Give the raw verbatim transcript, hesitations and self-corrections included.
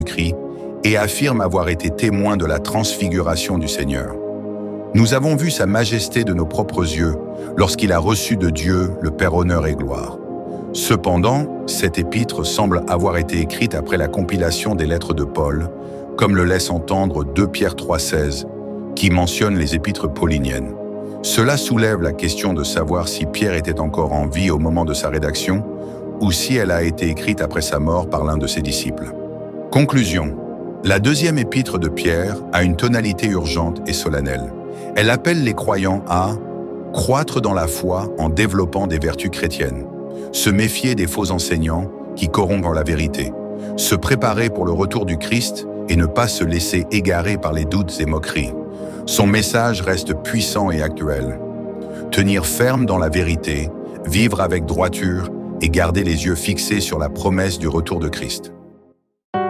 Christ et affirme avoir été témoin de la transfiguration du Seigneur. Nous avons vu sa majesté de nos propres yeux lorsqu'il a reçu de Dieu le Père honneur et gloire. Cependant, cette épître semble avoir été écrite après la compilation des lettres de Paul, comme le laisse entendre deux Pierre trois seize, qui mentionne les épîtres pauliniennes. Cela soulève la question de savoir si Pierre était encore en vie au moment de sa rédaction ou si elle a été écrite après sa mort par l'un de ses disciples. Conclusion. La deuxième épître de Pierre a une tonalité urgente et solennelle. Elle appelle les croyants à croître dans la foi en développant des vertus chrétiennes, se méfier des faux enseignants qui corrompent la vérité, se préparer pour le retour du Christ et ne pas se laisser égarer par les doutes et moqueries. Son message reste puissant et actuel. Tenir ferme dans la vérité, vivre avec droiture et garder les yeux fixés sur la promesse du retour de Christ.